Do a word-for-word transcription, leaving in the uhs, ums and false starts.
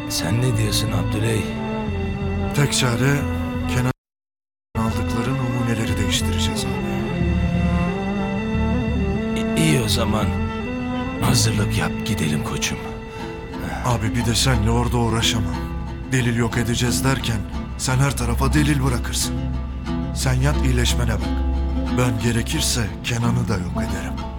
Sen ne diyorsun Abdüley? Tek çare Kenan aldıkları numuneleri değiştireceğiz abi. İ- İyi o zaman. Hazırlık yap, gidelim koçum. Abi bir de senle orada uğraşamam. Delil yok edeceğiz derken sen her tarafa delil bırakırsın. Sen yat, iyileşmene bak. Ben gerekirse Kenan'ı da yok ederim.